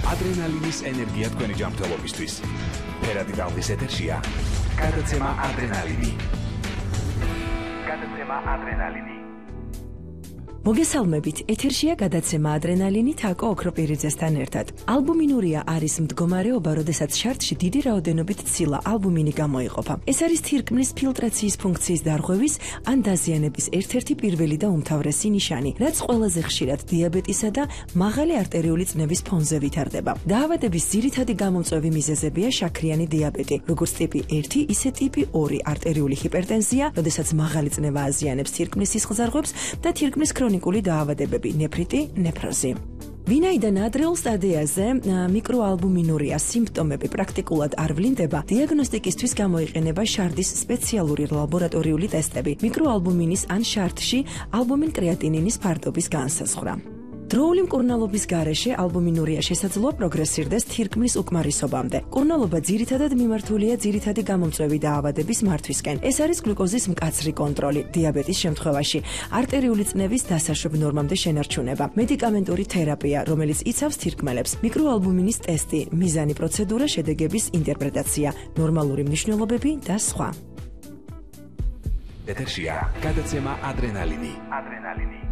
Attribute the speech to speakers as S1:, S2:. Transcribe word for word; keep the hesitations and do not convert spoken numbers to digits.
S1: ადრენალინის ენერგია თქვენი ჯანმრთელობისთვის. ფერადი ტალღის ეთერშია გადაცემა ადრენალინი. გადაცემა ადრენალინი.
S2: მოგესალმებით, ეთერშია გადაცემა ადრენალინი თაკო ოქროპირიძესთან ერთად. ალბუმინურია არის მდგომარეობა, როდესაც შარტში დიდი რაოდენობით ცილა ალბუმინი გამოიყოფა. ეს არის თირკმლის ფილტრაციის ფუნქციის დარღვევის ან დაზიანების ერთ-ერთი პირველი და უმთავრესი ნიშანი, რაც ყველაზე ხშირად დიაბეტისა და მაღალი არტერიული წნევის ფონზე ვითარდება. დაავადების ძირითადი გამომწვევი მიზეზებია შაქრიანი დიაბეტი, როგორც ტიპი ერთი, ისე ტიპი ორი არტერიული ჰიპერტენზია, როდესაც მაღალი წნევა აზიანებს თირკმლის სისხლძარღვებს და თირკმლის ქრონიკული დაავადებები, ნეფრიტი, ნეფროზი. ვინაიდან ადრეულ სტადიაზე მიკროალბუმინურიას სიმპტომები პრაქტიკულად არ ვლინდება, დიაგნოსტიკისთვის გამოიყენება შარდის სპეციალური ლაბორატორიული ტესტები, მიკროალბუმინის ან შარტში ალბუმინ კრეატინინის ფართობის განსაზღვრა. დროული მკურნალობის გარეშე ალბუმინურია შესაძლოა პროგრესირდეს თირკმლის უკმარისობამდე. მკურნალობა ძირითადად მიმართულია ძირითადი გამომწვევი დაავადების მართვისკენ. ეს არის გლუკოზის მკაცრი კონტროლი, დიაბეტის შემთხვევაში, არტერიული წნევის დასაშვებ ნორმამდე შენარჩუნება, მედიკამენტური თერაპია, რომელიც იცავს თირკმელებს, მიკროალბუმინის ტესტი, მიზანი პროცედურა, შედეგების ინტერპრეტაცია, ნორმალური მნიშვნელობები და სხვა.
S1: ეთერშია გადაცემა ადრენალინი. ადრენალინი.